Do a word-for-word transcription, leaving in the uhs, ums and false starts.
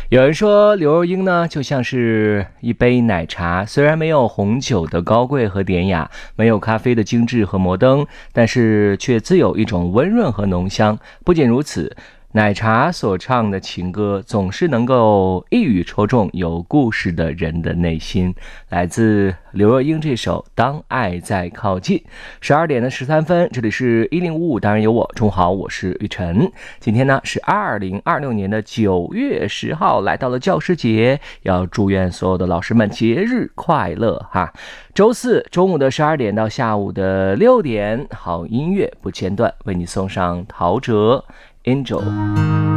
有人说刘若英呢就像是一杯奶茶，虽然没有红酒的高贵和典雅，没有咖啡的精致和摩登，但是却自有一种温润和浓香。不仅如此，奶茶所唱的情歌总是能够一语戳中有故事的人的内心。来自刘若英这首《当爱在靠近》。十二点的十三分，这里是一零五五，当然有我。中午好，我是玉晨。今天呢是二零二六年的九月十号，来到了教师节，要祝愿所有的老师们节日快乐哈。周四中午的十二点到下午的六点，好音乐不间断，为你送上陶喆 Angel。